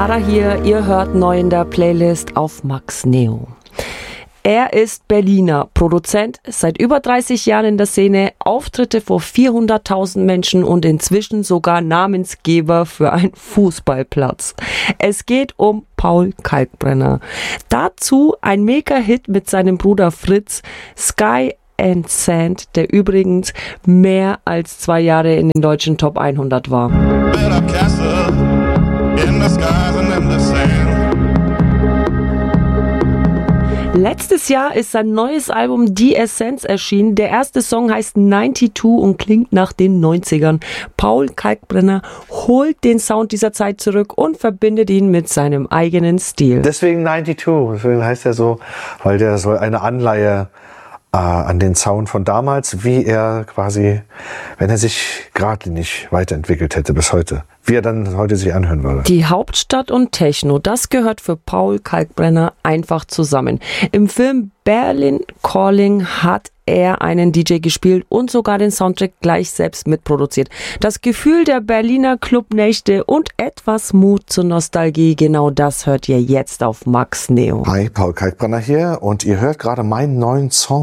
Lara hier, ihr hört neu in der Playlist auf Max Neo. Er ist Berliner, Produzent, seit über 30 Jahren in der Szene, Auftritte vor 400.000 Menschen und inzwischen sogar Namensgeber für einen Fußballplatz. Es geht um Paul Kalkbrenner. Dazu ein Mega-Hit mit seinem Bruder Fritz, Sky and Sand, der übrigens mehr als 2 Jahre in den deutschen Top 100 war. Letztes Jahr ist sein neues Album The Essence erschienen. Der erste Song heißt 92 und klingt nach den 90ern. Paul Kalkbrenner holt den Sound dieser Zeit zurück und verbindet ihn mit seinem eigenen Stil. Deswegen 92, deswegen heißt er so, weil der soll eine Anleihe an den Sound von damals, wie er quasi, wenn er sich geradlinig weiterentwickelt hätte bis heute, wie er dann heute sich anhören würde. Die Hauptstadt und Techno, das gehört für Paul Kalkbrenner einfach zusammen. Im Film Berlin Calling hat er einen DJ gespielt und sogar den Soundtrack gleich selbst mitproduziert. Das Gefühl der Berliner Clubnächte und etwas Mut zur Nostalgie, genau das hört ihr jetzt auf Max Neo. Hi, Paul Kalkbrenner hier und ihr hört gerade meinen neuen Song.